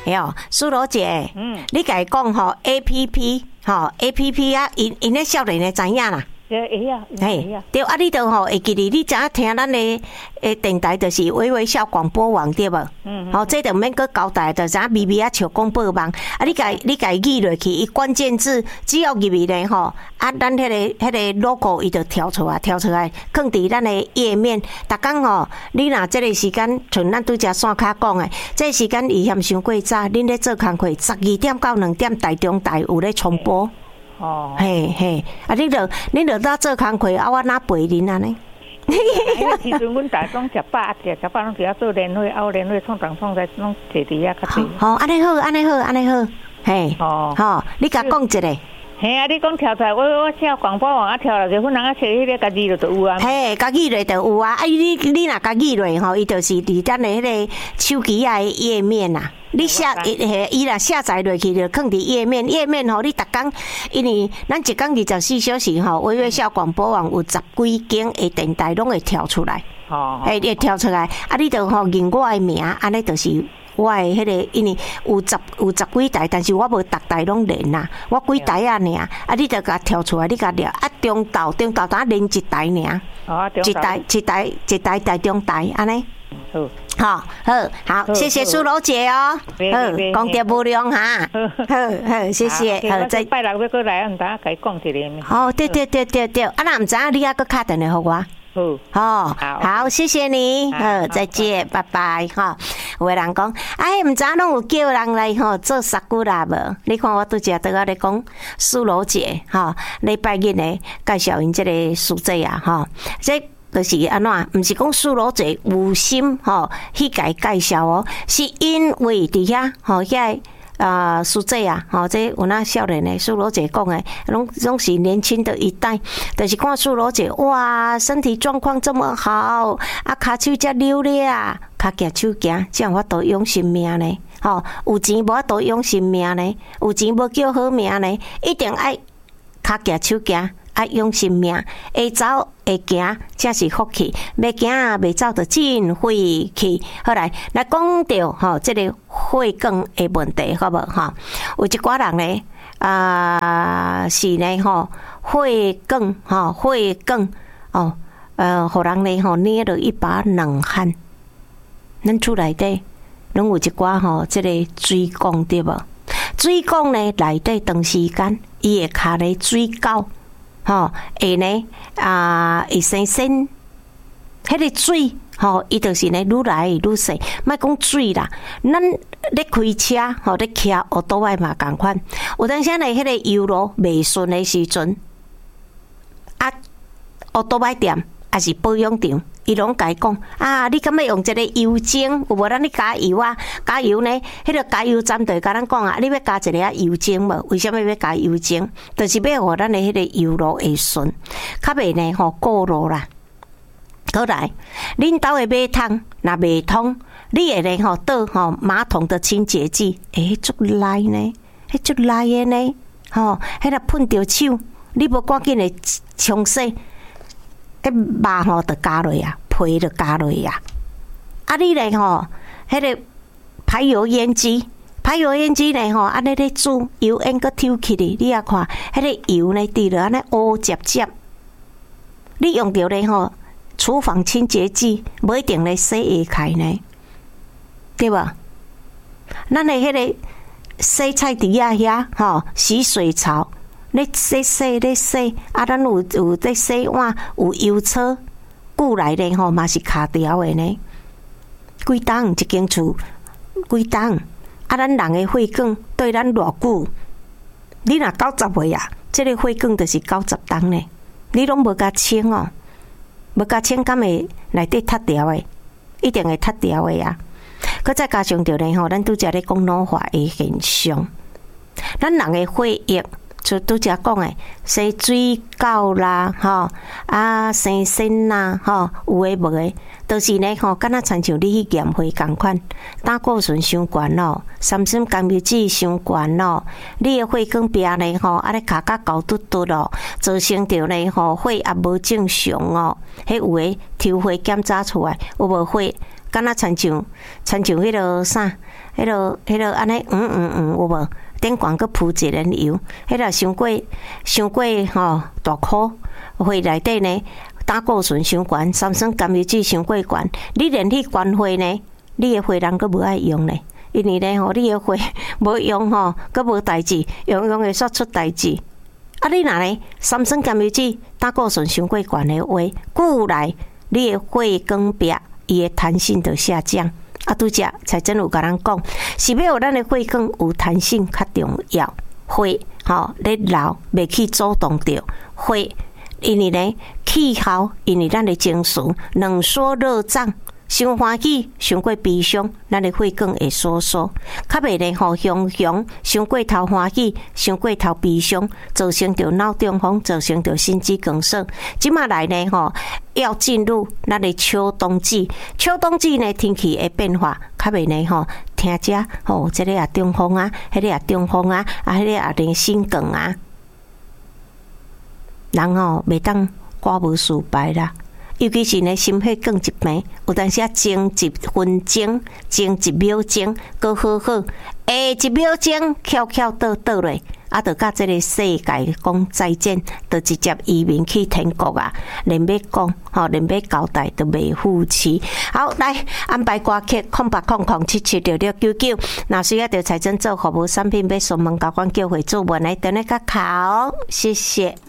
哟，苏罗姐，你甲伊讲吼 APP 吼 APP 啊，因咧少年诶知影啦。 会啊， 嘿，对啊，你著吼会记哩，你知影听咱诶电台就是微微笑广播网对无？好，这著免搁交代，著知影微微啊笑广播网。啊，你家记落去，伊关键字只要入去咧吼，啊，咱迄个 logo 伊就跳出来，放伫咱诶页面。逐工吼，你若即个时间，像咱拄则线卡讲诶，这个时间伊嫌伤过早，恁咧做工课，12点到2点台中台有咧重播。哦，嘿嘿，啊，恁著到做工课，啊，我哪陪恁安尼？ 其实阮大拢食饱拢伫遐做年会，啊，年会创在拢坐伫遐较济。 好，安尼好，嘿，好，你甲讲一个。 嘿啊！你讲跳出来，我写广播网啊，跳落去，阮人啊写迄个家己就有啊。 嘿，家己就有啊！你若家己落吼，伊就是伫咱的迄个手机啊页面呐。你伊若下载落去就放伫页面吼，你逐工，因为咱一工24小时吼，微微笑广播网有10几间的电台拢会跳出来。会跳出来，啊，你就吼认我的名，安尼就是。我的迄个，因为有十几台，但是我无逐台拢连呐，我几台啊尔，啊，你著甲跳出来，你甲了，啊，中昼当连一台尔，一台台中台安尼，好，谢谢苏老姐哦，功德无量哈，好，谢谢，好， 再拜六要过来，毋知甲伊讲一个。 哦，对，啊，若毋知影，你还搁敲电话互我。好，谢谢你，再见，拜拜，哈。有的人讲，哎，毋知拢有叫人来吼做萨古拉无？你看我拄则在咧讲苏罗姐，哈，礼拜日呢介绍因即个书籍啊，哈，这就是安怎？毋是讲苏罗姐有心吼去甲伊介绍哦，是因为伫遐吼遐。书籍啊，吼，这有那少年的苏罗姐讲的，拢是年轻的一代，就是看苏罗姐哇，身体状况这么好，啊，骹手遮溜咧，骹举手行，这样我都养性命呢，吼，有钱无法度养性命呢，有钱无叫好命呢，一定爱骹举手行。啊，用性命，会走会行，才是福气。袂行啊，袂走就真晦气。好来讲到吼，这个血管的问题，好无吼？有一寡人呢，是呢吼，血管互人呢吼捏了一把冷汗。咱厝内底拢有一寡吼，这个水管对无？水管呢内底长时间，伊会卡咧水沟。吼，会呢会生，迄个水吼，伊就是呢愈来愈细。莫讲水啦，咱咧开车吼，咧骑奥多麦嘛共款。有当时呢，迄个油路袂顺的时阵，啊，奥多麦店还是保养厂，伊拢甲伊讲啊，你敢要用一个油精？有无咱咧加油啊？加油呢？迄个加油站就甲咱讲啊，你要加一个油精无？为什么要加油精？就是要互咱的迄个油路会顺，较袂呢吼过路啦。好来，恁兜的马桶若袂通，你会呢吼倒吼马桶的清洁剂，足赖呢，足赖的呢，吼，迄个喷着手，你无赶紧的冲洗。肉吼就加落啊，皮就加落啊。啊，你咧吼，迄个排油烟机咧吼，安尼咧煮油烟搁抽起哩，你啊看，迄个油呢滴落安尼乌接接。你用着咧吼，厨房清洁剂，无一定咧洗会开呢，对无？咱的迄个洗菜池啊遐吼，洗水槽。咧洗，啊！咱有咧洗碗，有油槽，久来咧吼嘛是卡掉的呢。几档一间厝，几档啊！咱人的血管对咱偌久？你若90岁啊，这个血管就是90档呢。你拢无甲清哦，无甲清，敢会内底塌掉的，一定会塌掉的啊！佮再加上着咧吼，咱拄则咧讲老化的现象，咱人的血液。就拄则讲诶，生水饺啦，吼啊，生肾啦，吼有诶无诶，都是呢吼，敢若亲像你去验血共款，胆固醇伤悬咯，三酸甘油酯伤悬咯，你诶血管壁呢吼，啊咧卡甲高嘟嘟咯，造成着呢吼血也无正常哦，迄有诶抽血检查出来有无血， 敢若亲像迄落啥，迄落安尼，有无？顶管个铺一轮油，迄个伤过吼大颗，血内底呢胆固醇伤悬，三酸甘油酯伤过悬，你连去关血呢，你的血人佫无爱用呢，因为呢吼你的血无用吼，佫无代志，用会煞出代志。啊，你若呢三酸甘油酯胆固醇伤过悬的话，久来你的血管壁伊的弹性就下降。啊，拄则才真有甲咱讲，是要有咱的血管有弹性较重要。血咧老袂去阻挡着血，因为呢气候，因为咱的情绪冷缩热胀。伤欢喜，伤过悲伤，咱的血管会收缩；较袂呢，雄伤过头欢喜，伤过头悲伤，造成着脑中风，造成着心肌梗塞。即马来呢，要进入咱的秋冬季。秋冬季呢，天气会变化，较袂呢，听遮这个也中风啊，迄个也中风啊，迄个也连心梗啊，人袂当寡无事败啦。尤其是呢，心血管疾病，有当时前1分钟、前1秒钟，搁好，下1秒钟翘倒落，啊，就甲这个世界讲再见，就直接移民去天国啊！连要讲，连要交代都袂负气。好，来安排歌曲0800776699，若需要着财政做服务产品，要询问交管叫会主文来等你甲考，谢谢。